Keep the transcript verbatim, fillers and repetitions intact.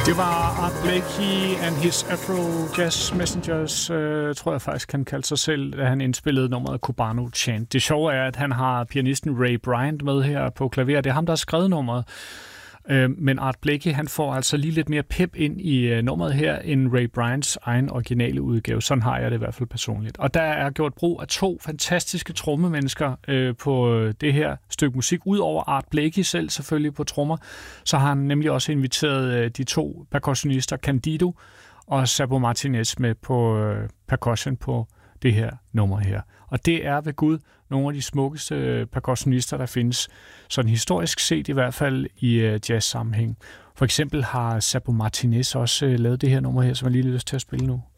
Det var Art Blakey and his Afro Jazz Messengers, øh, tror jeg faktisk, han kaldte sig selv, da han indspillede nummeret Cubano Chant. Det sjove er, at han har pianisten Ray Bryant med her på klaver. Det er ham, der har skrevet nummeret. Øh, men Art Blakey, han får altså lige lidt mere pep ind i øh, nummeret her, end Ray Bryants egen originale udgave. Sådan har jeg det i hvert fald personligt. Og der er gjort brug af to fantastiske trommemennesker øh, på øh, det her stykke musik. Udover Art Blakey selv selvfølgelig på trommer, så har han nemlig også inviteret øh, de to percussionister, Candido og Sabo Martinez, med på øh, percussion på det her nummer her. Og det er ved Gud nogle af de smukkeste percussionister, der findes, sådan historisk set i hvert fald i øh, jazz-sammenhæng. For eksempel har Sabo Martinez også øh, lavet det her nummer her, som jeg lige har lyst til at spille nu.